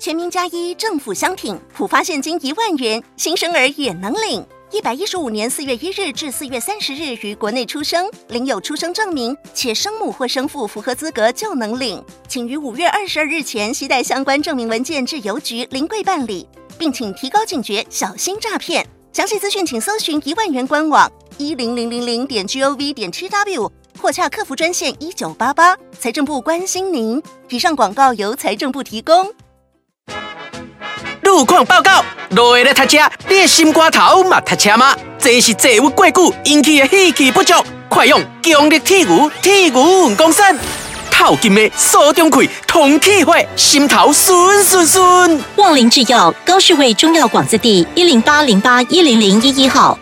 全民加一，政府相挺，普发现金1万元，新生儿也能领。115年4月1日至4月30日于国内出生，领有出生证明，且生母或生父符合资格就能领。请于5月22日前携带相关证明文件至邮局临柜办理，并请提高警觉，小心诈骗。详细资讯请搜寻1万元官网10000.gov.tw 或洽客服专线1988。财政部关心您。以上广告由财政部提供。 路况报告，落下来读车，你的心肝头嘛读车吗？这是坐郁过久引起的气气不足，快用强力铁牛稳公散，透金的锁中气，通气血，心头顺。 旺林制药高士卫中药广字第10808100111号。